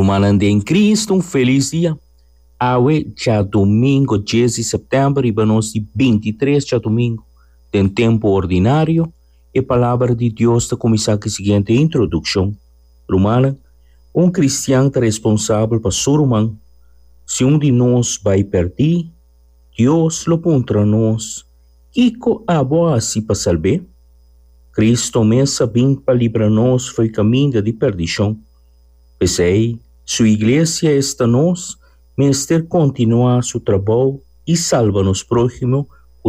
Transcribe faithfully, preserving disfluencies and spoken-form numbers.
Rumanande em Cristo, um feliz dia. Awe, já domingo, dez de setembro, e nós de vinte e três, já domingo, tem tempo ordinário, e a palavra de Deus está começando com a seguinte introdução. Romana, um cristiano é responsável para ser humano. Se um de nós vai perder, Deus lo contra nós. Kiko a boa assim para salvar? Cristo mesmo sabendo para livrar-nos foi caminho de perdição. Pensei, sua igreja está nós, menester continuar seu trabalho e salva nos próximos